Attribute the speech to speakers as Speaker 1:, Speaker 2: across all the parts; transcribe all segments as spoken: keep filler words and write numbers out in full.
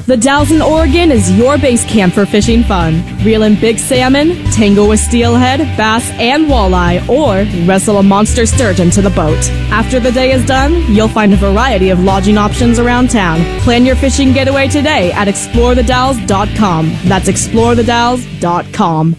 Speaker 1: The Dalles in Oregon is your base camp for fishing fun. Reel in big salmon, tangle with steelhead, bass, and walleye, or wrestle a monster sturgeon to the boat. After the day is done, you'll find a variety of lodging options around town. Plan your fishing getaway today at explore the dalles dot com. That's explore the dalles dot com.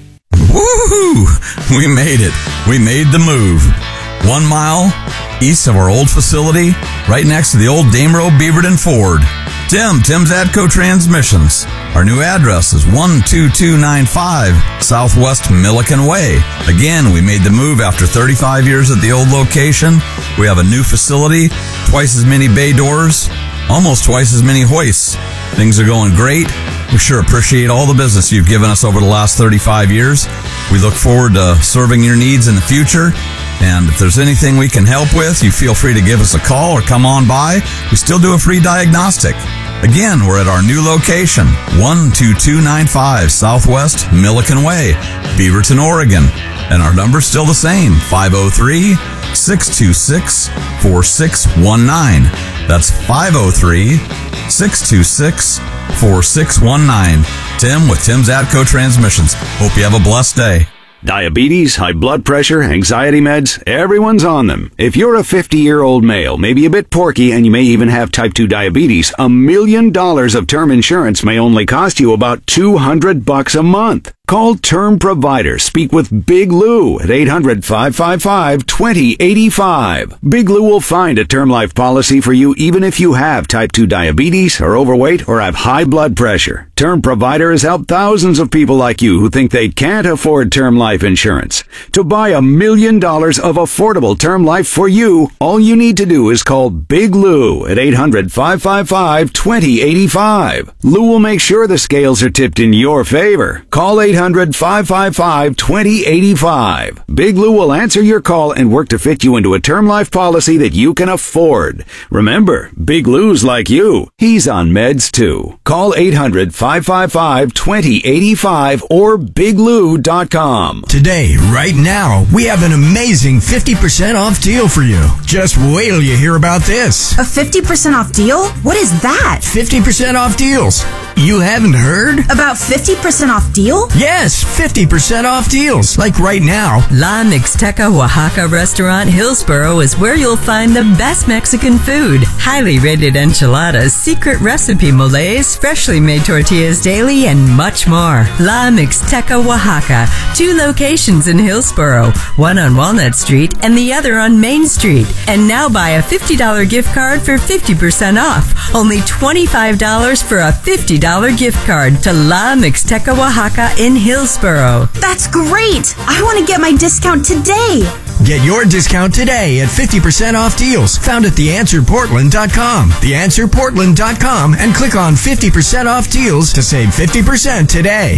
Speaker 2: Woohoo! We made it. We made the move. One mile east of our old facility, right next to the old Damerow Beaverton Ford. Tim, Tim's Atco Transmissions. Our new address is one two two nine five Southwest Milliken Way. Again, we made the move after thirty-five years at the old location. We have a new facility, twice as many bay doors, almost twice as many hoists. Things are going great. We sure appreciate all the business you've given us over the last thirty-five years. We look forward to serving your needs in the future. And if there's anything we can help with, you feel free to give us a call or come on by. We still do a free diagnostic. Again, we're at our new location, one two two nine five Southwest Milliken Way, Beaverton, Oregon. And our number's still the same, five oh three, six two six, four six one nine. That's five oh three, six two six, four six one nine. Tim with Tim's Atco Transmissions. Hope you have a blessed day.
Speaker 3: Diabetes, high blood pressure, anxiety meds, everyone's on them. If you're a fifty-year-old male, maybe a bit porky, and you may even have type two diabetes, a million dollars of term insurance may only cost you about two hundred bucks a month. Call Term Provider. Speak with Big Lou at eight hundred, five five five, two oh eight five. Big Lou will find a term life policy for you even if you have type two diabetes, are overweight, or have high blood pressure. Term Provider has helped thousands of people like you who think they can't afford term life insurance. To buy a million dollars of affordable term life for you, all you need to do is call Big Lou at eight hundred, five five five, two oh eight five. Lou will make sure the scales are tipped in your favor. Call eight hundred, five five five, two oh eight five. Big Lou will answer your call and work to fit you into a term life policy that you can afford. Remember, Big Lou's like you. He's on meds too. Call eight hundred, five five five, two oh eight five or big lou dot com.
Speaker 4: Today, right now, we have an amazing fifty percent off deal for you. Just wait till you hear about this.
Speaker 5: A fifty percent off deal? What is that?
Speaker 4: fifty percent off deals. You haven't heard?
Speaker 5: About fifty percent off deal?
Speaker 4: Yes, fifty percent off deals. Like right now.
Speaker 6: La Mixteca Oaxaca Restaurant Hillsboro is where you'll find the best Mexican food. Highly rated enchiladas, secret recipe moles, freshly made tortillas daily, and much more. La Mixteca Oaxaca. Two locations in Hillsboro. One on Walnut Street and the other on Main Street. And now buy a fifty dollars gift card for fifty percent off. Only twenty-five dollars for a fifty dollars gift card to La Mixteca Oaxaca in Hillsboro.
Speaker 5: That's great! I want to get my discount today.
Speaker 4: Get your discount today at fifty percent off deals found at the answer portland dot com. the answer portland dot com and click on fifty percent off deals to save fifty percent today.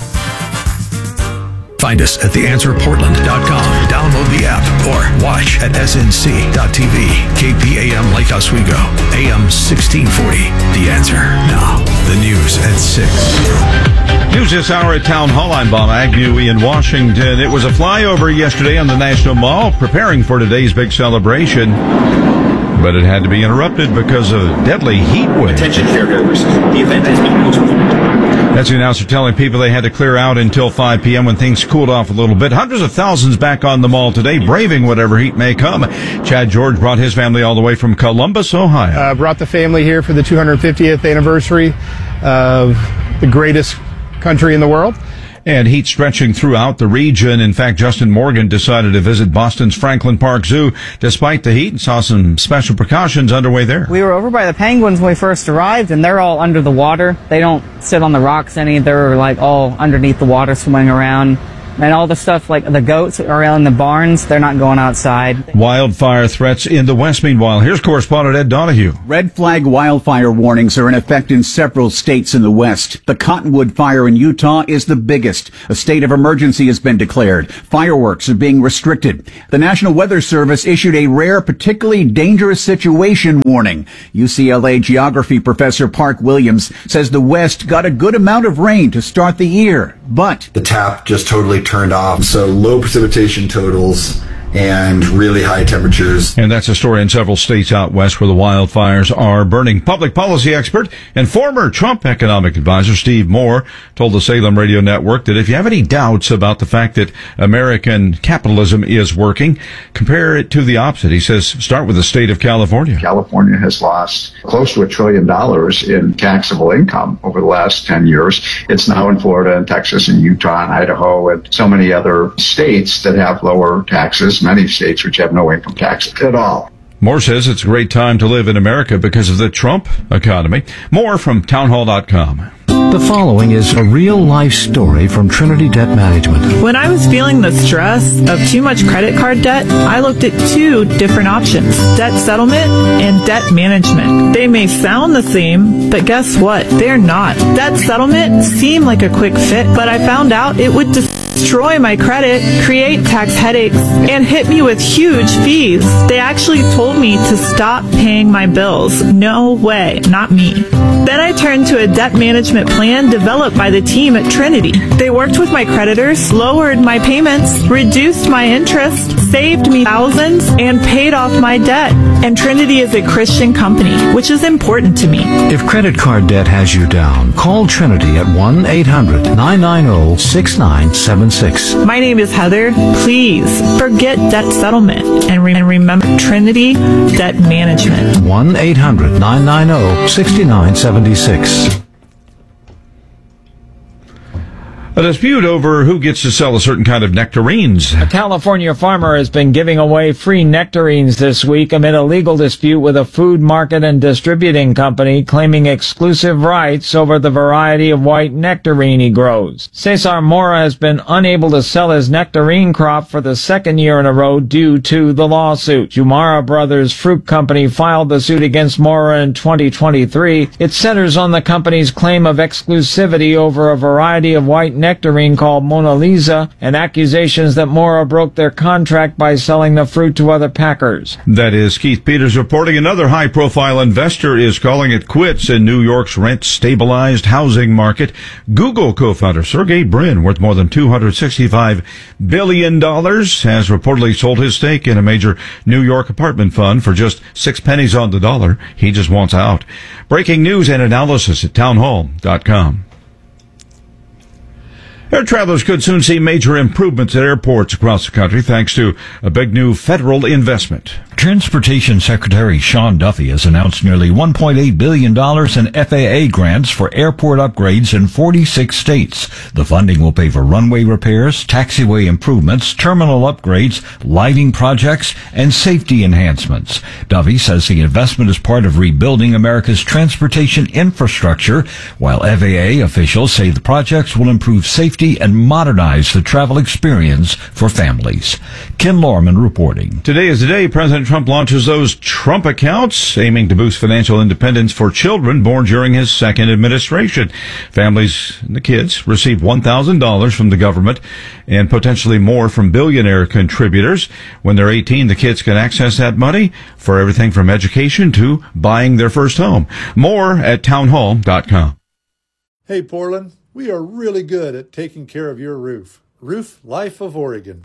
Speaker 7: Find us at the answer portland dot com. Download the app or watch at s n c dot t v. K P A M Lake Oswego, A M sixteen forty. The Answer. Now, the news at six.
Speaker 8: News this hour at Town Hall. I'm Bob Agnew in Washington. It was a flyover yesterday on the National Mall, preparing for today's big celebration. But it had to be interrupted because of deadly heat wave.
Speaker 9: Attention caregivers, the event has been postponed.
Speaker 8: That's the announcer telling people they had to clear out until five p.m. when things cooled off a little bit. Hundreds of thousands back on the mall today, braving whatever heat may come. Chad George brought his family all the way from Columbus, Ohio.
Speaker 10: Uh, brought the family here for the two hundred fiftieth anniversary of the greatest country in the world.
Speaker 8: And heat stretching throughout the region. In fact, Justin Morgan decided to visit Boston's Franklin Park Zoo despite the heat and saw some special precautions underway there.
Speaker 11: We were over by the penguins when we first arrived, and they're all under the water. They don't sit on the rocks any. They're like all underneath the water swimming around. And all the stuff like the goats are in the barns, they're not going outside.
Speaker 8: Wildfire threats in the West. Meanwhile, here's correspondent Ed Donahue.
Speaker 12: Red flag wildfire warnings are in effect in several states in the West. The Cottonwood fire in Utah is the biggest. A state of emergency has been declared. Fireworks are being restricted. The National Weather Service issued a rare, particularly dangerous situation warning. U C L A geography professor Park Williams says the West got a good amount of rain to start the year, but
Speaker 13: the tap just totally turned off, so low precipitation totals and really high temperatures.
Speaker 8: And that's a story in several states out west where the wildfires are burning. Public policy expert and former Trump economic advisor Steve Moore told the Salem Radio Network that if you have any doubts about the fact that American capitalism is working, compare it to the opposite. He says, start with the state of California.
Speaker 14: California has lost close to a trillion dollars in taxable income over the last ten years. It's now in Florida and Texas and Utah and Idaho and so many other states that have lower taxes, many states which have no income tax at all.
Speaker 8: Moore says it's a great time to live in America because of the Trump economy. More from townhall dot com.
Speaker 15: The following is a real-life story from Trinity Debt Management.
Speaker 16: When I was feeling the stress of too much credit card debt, I looked at two different options, debt settlement and debt management. They may sound the same, but guess what? They're not. Debt settlement seemed like a quick fit, but I found out it would destroy my credit, create tax headaches, and hit me with huge fees. They actually told me to stop paying my bills. No way, not me. Then I turned to a debt management plan developed by the team at Trinity. They worked with my creditors, lowered my payments, reduced my interest, saved me thousands, and paid off my debt. And Trinity is a Christian company, which is important to me.
Speaker 15: If credit card debt has you down, call Trinity at one eight hundred nine nine zero six nine seven six.
Speaker 16: My name is Heather. Please forget debt settlement and, re- and remember Trinity Debt Management.
Speaker 15: one eight hundred nine nine zero six nine seven six.
Speaker 8: A dispute over who gets to sell a certain kind of nectarines.
Speaker 17: A California farmer has been giving away free nectarines this week amid a legal dispute with a food market and distributing company claiming exclusive rights over the variety of white nectarine he grows. Cesar Mora has been unable to sell his nectarine crop for the second year in a row due to the lawsuit. Jumara Brothers Fruit Company filed the suit against Mora in twenty twenty-three. It centers on the company's claim of exclusivity over a variety of white nectarine called Mona Lisa and accusations that Mora broke their contract by selling the fruit to other packers.
Speaker 8: That is Keith Peters reporting. Another high-profile investor is calling it quits in New York's rent-stabilized housing market. Google co-founder Sergey Brin, worth more than two hundred sixty-five billion dollars, has reportedly sold his stake in a major New York apartment fund for just six pennies on the dollar. He just wants out. Breaking news and analysis at townhall dot com. Air travelers could soon see major improvements at airports across the country thanks to a big new federal investment.
Speaker 18: Transportation Secretary Sean Duffy has announced nearly one point eight billion dollars in F A A grants for airport upgrades in forty-six states. The funding will pay for runway repairs, taxiway improvements, terminal upgrades, lighting projects, and safety enhancements. Duffy says the investment is part of rebuilding America's transportation infrastructure, while F A A officials say the projects will improve safety and modernize the travel experience for families. Ken Lorman reporting.
Speaker 8: Today is the day President Trump launches those Trump accounts, aiming to boost financial independence for children born during his second administration. Families and the kids receive one thousand dollars from the government and potentially more from billionaire contributors. When they're eighteen, the kids can access that money for everything from education to buying their first home. More at townhall dot com.
Speaker 19: Hey, Portland. We are really good at taking care of your roof. Roof Life of Oregon.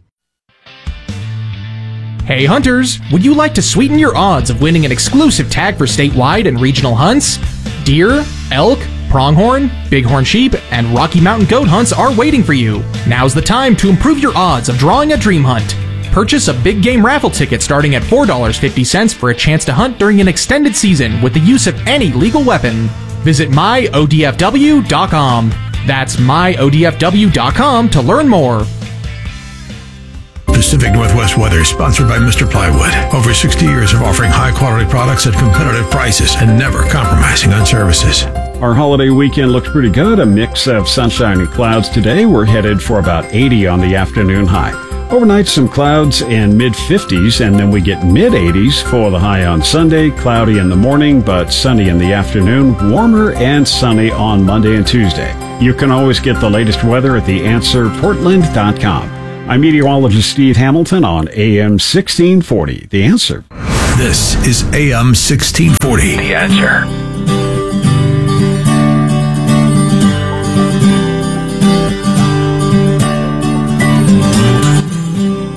Speaker 20: Hey hunters, would you like to sweeten your odds of winning an exclusive tag for statewide and regional hunts? Deer, elk, pronghorn, bighorn sheep, and Rocky Mountain goat hunts are waiting for you. Now's the time to improve your odds of drawing a dream hunt. Purchase a big game raffle ticket starting at four dollars and fifty cents for a chance to hunt during an extended season with the use of any legal weapon. Visit my O D F W dot com. That's my O D F W dot com to learn more.
Speaker 7: Pacific Northwest weather is sponsored by Mister Plywood. Over sixty years of offering high-quality products at competitive prices and never compromising on services.
Speaker 21: Our holiday weekend looks pretty good. A mix of sunshine and clouds today. We're headed for about eighty on the afternoon high. Overnight, some clouds and mid-fifties, and then we get mid-eighties for the high on Sunday. Cloudy in the morning, but sunny in the afternoon. Warmer and sunny on Monday and Tuesday. You can always get the latest weather at the answer portland dot com. I'm meteorologist Steve Hamilton on A M sixteen forty. The Answer.
Speaker 7: This is A M sixteen forty. The Answer.
Speaker 22: Well,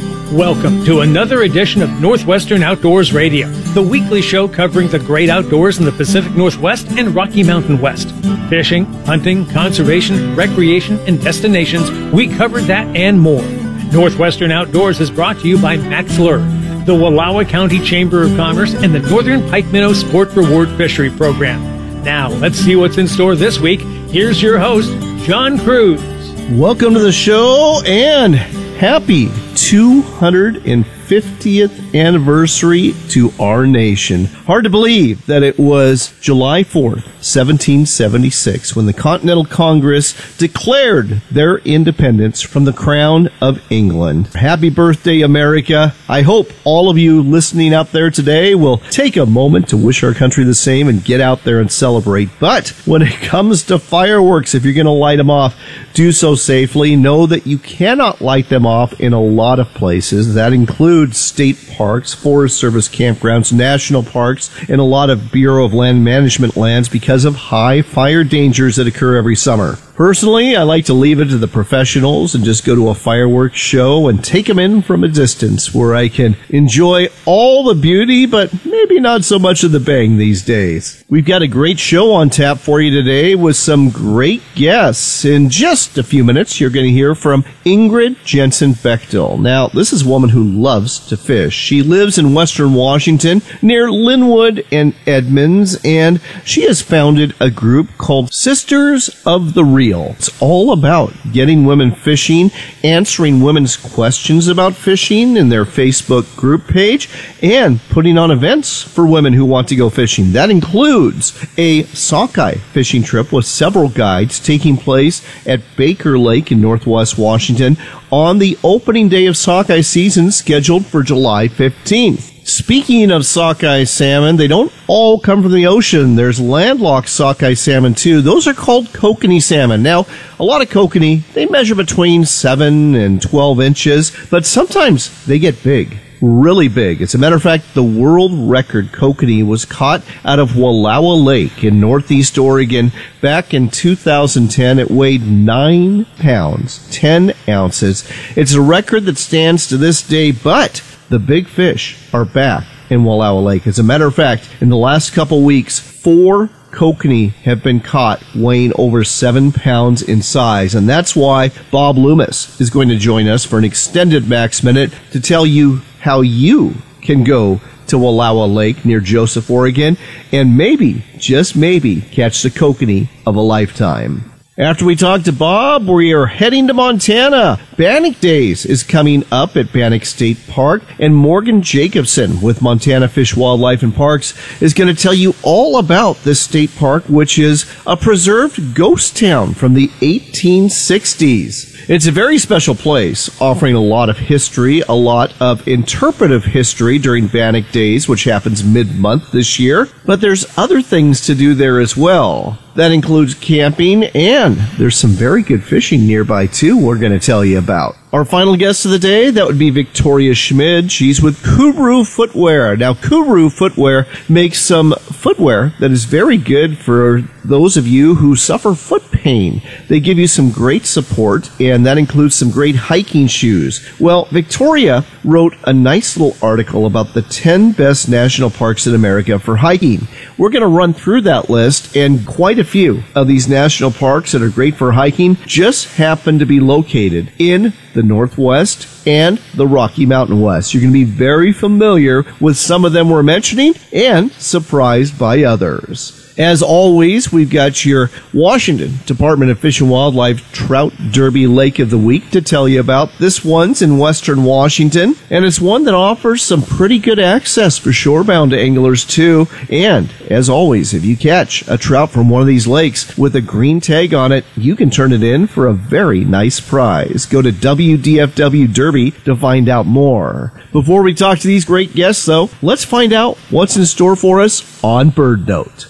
Speaker 1: Welcome to another edition of Northwestern Outdoors Radio, the weekly show covering the great outdoors in the Pacific Northwest and Rocky Mountain West. Fishing, hunting, conservation, recreation, and destinations, we covered that and more. Northwestern Outdoors is brought to you by Max Lure, the Wallowa County Chamber of Commerce, and the Northern Pike Minnow Sport Reward Fishery Program. Now, let's see what's in store this week. Here's your host, John Cruz.
Speaker 22: Welcome to the show, and happy two hundred fiftieth anniversary to our nation. Hard to believe that it was July fourth, seventeen seventy-six, when the Continental Congress declared their independence from the Crown of England. Happy birthday, America. I hope all of you listening out there today will take a moment to wish our country the same and get out there and celebrate. But when it comes to fireworks, if you're going to light them off, do so safely. Know that you cannot light them off in a lot of places. That includes state parks, Forest Service campgrounds, national parks, and a lot of Bureau of Land Management lands because of high fire dangers that occur every summer. Personally, I like to leave it to the professionals and just go to a fireworks show and take them in from a distance where I can enjoy all the beauty, but maybe not so much of the bang these days. We've got a great show on tap for you today with some great guests. In just a few minutes, you're going to hear from Ingrid Jensen Bechtel. Now, this is a woman who loves to fish. She lives in Western Washington near Linwood and Edmonds, and she has founded a group called Sisters of the Reel. It's all about getting women fishing, answering women's questions about fishing in their Facebook group page, and putting on events for women who want to go fishing. That includes a sockeye fishing trip with several guides taking place at Baker Lake in Northwest Washington on the opening day of sockeye season, scheduled for July fifteenth. Speaking of sockeye salmon, they don't all come from the ocean. There's landlocked sockeye salmon, too. Those are called kokanee salmon. Now, a lot of kokanee, they measure between seven and twelve inches, but sometimes they get big. Really big. As a matter of fact, the world record kokanee was caught out of Wallowa Lake in northeast Oregon back in two thousand ten. It weighed nine pounds, ten ounces. It's a record that stands to this day, but the big fish are back in Wallowa Lake. As a matter of fact, in the last couple weeks, four kokanee have been caught weighing over seven pounds in size. And that's why Bob Loomis is going to join us for an extended Max Minute to tell you how you can go to Wallowa Lake near Joseph, Oregon, and maybe, just maybe, catch the kokanee of a lifetime. After we talk to Bob, we are heading to Montana. Bannock Days is coming up at Bannock State Park, and Morgan Jacobson with Montana Fish, Wildlife, and Parks is going to tell you all about this state park, which is a preserved ghost town from the eighteen sixties. It's a very special place, offering a lot of history, a lot of interpretive history during Bannock Days, which happens mid-month this year. But there's other things to do there as well. That includes camping, and there's some very good fishing nearby, too, we're going to tell you about. Our final guest of the day, that would be Victoria Schmid. She's with Kuru Footwear. Now, Kuru Footwear makes some footwear that is very good for those of you who suffer foot pain. They give you some great support, and that includes some great hiking shoes. Well, Victoria wrote a nice little article about the ten best national parks in America for hiking. We're going to run through that list, and quite a few of these national parks that are great for hiking just happen to be located in the Northwest and the Rocky Mountain West. You're going to be very familiar with some of them we're mentioning and surprised by others. As always, we've got your Washington Department of Fish and Wildlife Trout Derby Lake of the Week to tell you about. This one's in Western Washington, and it's one that offers some pretty good access for shorebound anglers, too. And, as always, if you catch a trout from one of these lakes with a green tag on it, you can turn it in for a very nice prize. Go to W D F W Derby to find out more. Before we talk to these great guests, though, let's find out what's in store for us on Bird Note.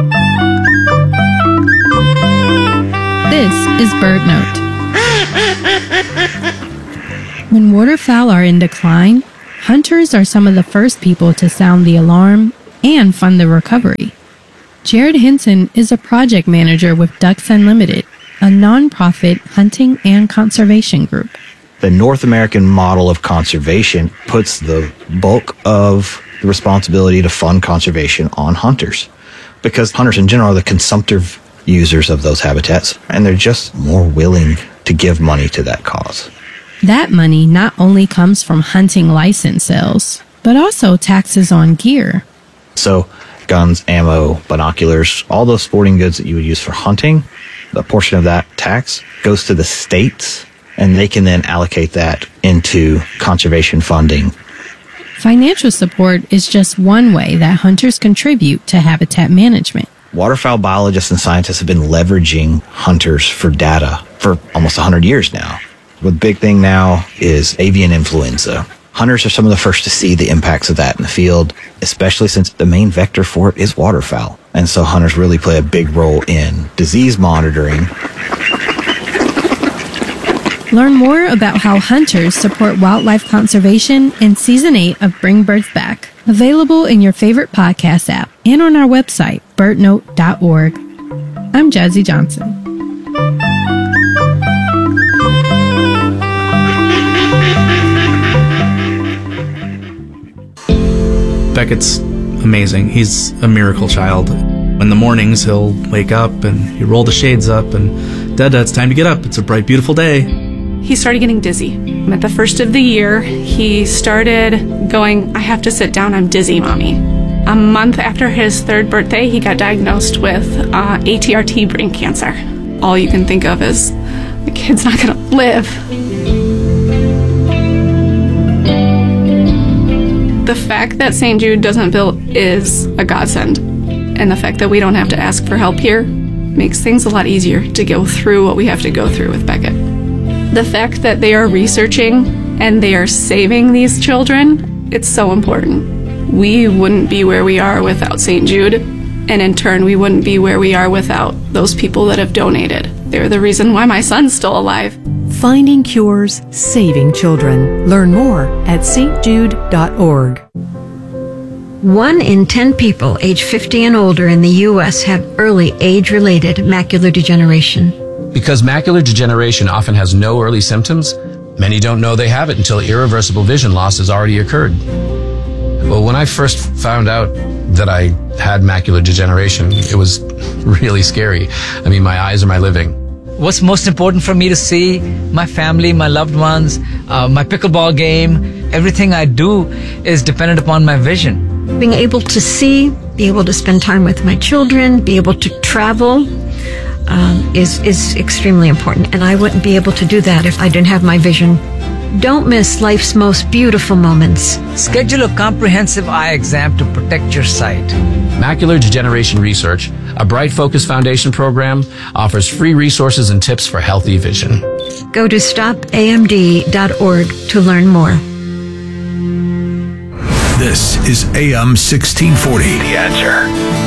Speaker 23: This is Bird Note. When waterfowl are in decline, hunters are some of the first people to sound the alarm and fund the recovery. Jared Hinson is a project manager with Ducks Unlimited, a nonprofit hunting and conservation group.
Speaker 2: The North American model of conservation puts the bulk of the responsibility to fund conservation on hunters, because hunters in general are the consumptive users of those habitats, and they're just more willing to give money to that cause.
Speaker 23: That money not only comes from hunting license sales, but also taxes on gear.
Speaker 2: So guns, ammo, binoculars, all those sporting goods that you would use for hunting, a portion of that tax goes to the states, and they can then allocate that into conservation funding.
Speaker 23: Financial support is just one way that hunters contribute to habitat management.
Speaker 2: Waterfowl biologists and scientists have been leveraging hunters for data for almost one hundred years now. The big thing now is avian influenza. Hunters are some of the first to see the impacts of that in the field, especially since the main vector for it is waterfowl. And so hunters really play a big role in disease monitoring.
Speaker 23: Learn more about how hunters support wildlife conservation in Season eight of Bring Birds Back, available in your favorite podcast app and on our website, bird note dot org. I'm Jazzy Johnson.
Speaker 3: Beckett's amazing. He's a miracle child. In the mornings, he'll wake up and he'll roll the shades up and, Dada, it's time to get up. It's a bright, beautiful day.
Speaker 6: He started getting dizzy. At the first of the year, he started going, I have to sit down, I'm dizzy, Mommy. A month after his third birthday, he got diagnosed with uh, A T R T brain cancer. All you can think of is, the kid's not gonna live. The fact that Saint Jude doesn't bill is a godsend. And the fact that we don't have to ask for help here makes things a lot easier to go through what we have to go through with Beckett. The fact that they are researching and they are saving these children, it's so important. We wouldn't be where we are without Saint Jude, and in turn, we wouldn't be where we are without those people that have donated. They're the reason why my son's still alive.
Speaker 24: Finding cures, saving children. Learn more at s t jude dot org.
Speaker 25: One in ten people age fifty and older in the U S have early age-related macular degeneration.
Speaker 26: Because macular degeneration often has no early symptoms, many don't know they have it until irreversible vision loss has already occurred. Well, when I first found out that I had macular degeneration, it was really scary. I mean, my eyes are my living.
Speaker 27: What's most important for me to see? My family, my loved ones, uh, my pickleball game. Everything I do is dependent upon my vision.
Speaker 25: Being able to see, be able to spend time with my children, be able to travel um, is, is extremely important. And I wouldn't be able to do that if I didn't have my vision. Don't miss life's most beautiful moments.
Speaker 27: Schedule a comprehensive eye exam to protect your sight.
Speaker 26: Macular Degeneration Research, a Bright Focus Foundation program, offers free resources and tips for healthy vision.
Speaker 25: Go to stop A M D dot org to learn more.
Speaker 7: This is A M sixteen forty.
Speaker 28: The Answer.